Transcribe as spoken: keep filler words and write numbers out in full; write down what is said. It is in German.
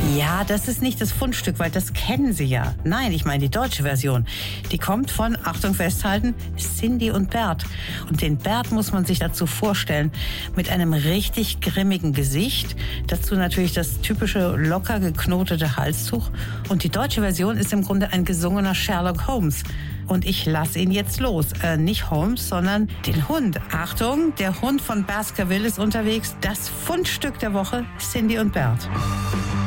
Ja, das ist nicht das Fundstück, weil das kennen Sie ja. Nein, ich meine die deutsche Version. Die kommt von, Achtung festhalten, Cindy und Bert. Und den Bert muss man sich dazu vorstellen, mit einem richtig grimmigen Gesicht. Dazu natürlich das typische locker geknotete Halstuch. Und die deutsche Version ist im Grunde ein gesungener Sherlock Holmes. Und ich lasse ihn jetzt los. Äh, nicht Holmes, sondern den Hund. Achtung, der Hund von Baskerville ist unterwegs. Das Fundstück der Woche, Cindy und Bert.